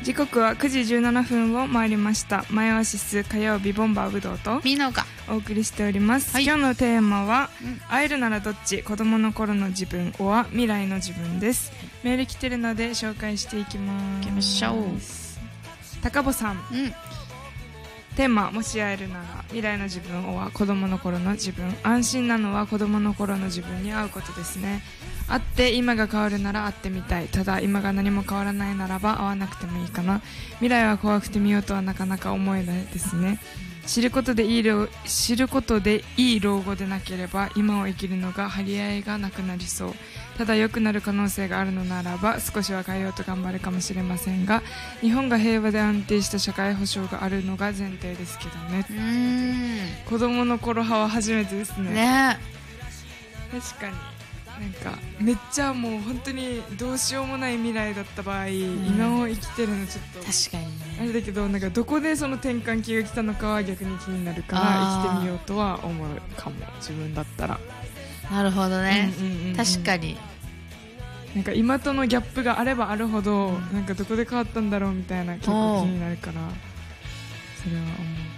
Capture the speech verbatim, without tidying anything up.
時刻はくじじゅうななふんを回りました。マイオアシス火曜日ボンバーブドウとミノがお送りしております、はい、今日のテーマは、うん、会えるならどっち、子供の頃の自分おは未来の自分です。メール来てるので紹介していきます。 行きましょう。 高保さん、 うん、 テーマ、もし会えるなら未来の自分おは子供の頃の自分。安心なのは子供の頃の自分に会うことですね。会って今が変わるなら会ってみたい。ただ今が何も変わらないならば会わなくてもいいかな。未来は怖くて見ようとはなかなか思えないですね。知ることでいい老知ることでいい老後でなければ今を生きるのが張り合いがなくなりそう。ただ良くなる可能性があるのならば少しは変えようと頑張るかもしれませんが、日本が平和で安定した社会保障があるのが前提ですけどね。 うーん、 子供の頃派は初めてですね。 ね、 確かになんかめっちゃもう本当にどうしようもない未来だった場合、うん、今を生きてるのちょっと確かに、ね、 あれだけど、なんかどこでその転換期が来たのかは逆に気になるから生きてみようとは思うかも、自分だったら。 なるほどね、 うんうんうんうん、 確かになんか今とのギャップがあればあるほど、うん、なんかどこで変わったんだろうみたいな結構気になるから、それは思う。